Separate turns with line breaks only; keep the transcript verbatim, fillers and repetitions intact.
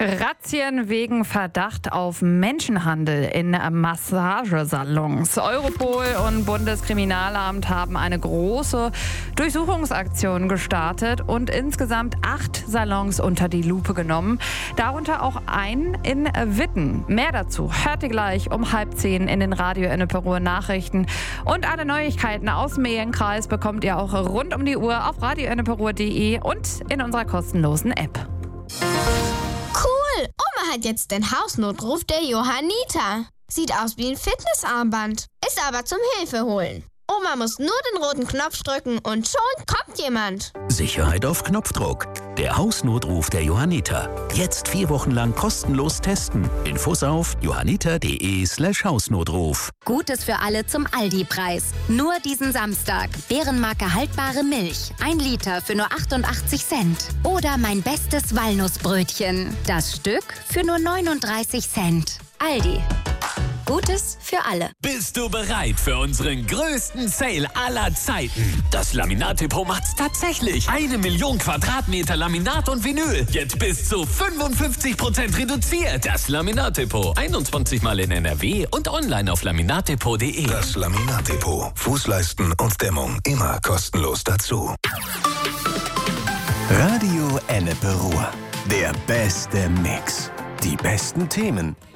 Razzien wegen Verdacht auf Menschenhandel in Massagesalons. Europol und Bundeskriminalamt haben eine große Durchsuchungsaktion gestartet und insgesamt acht Salons unter die Lupe genommen. Darunter auch einen in Witten. Mehr dazu hört ihr gleich um halb zehn in den Radio Ennepe-Ruhr Nachrichten. Und alle Neuigkeiten aus dem Medienkreis bekommt ihr auch rund um die Uhr auf radio ennepe ruhr punkt de und in unserer kostenlosen App.
Cool! Oma hat jetzt den Hausnotruf der Johanniter. Sieht aus wie ein Fitnessarmband, ist aber zum Hilfeholen. Oma muss nur den roten Knopf drücken und schon kommt jemand.
Sicherheit auf Knopfdruck. Der Hausnotruf der Johanniter. Jetzt vier Wochen lang kostenlos testen. Infos auf johanniter.de slash Hausnotruf.
Gutes für alle zum Aldi-Preis. Nur diesen Samstag. Bärenmarke haltbare Milch. Ein Liter für nur achtundachtzig Cent. Oder mein bestes Walnussbrötchen. Das Stück für nur neununddreißig Cent. Aldi. Gutes für alle.
Bist du bereit für unseren größten Sale aller Zeiten? Das Laminat-Depot macht's tatsächlich. Eine Million Quadratmeter Laminat und Vinyl. Jetzt bis zu fünfundfünfzig Prozent reduziert. Das Laminat-Depot. einundzwanzig Mal in N R W und online auf laminatdepot punkt de.
Das Laminat-Depot. Fußleisten und Dämmung immer kostenlos dazu.
Radio Ennepe-Ruhr. Der beste Mix. Die besten Themen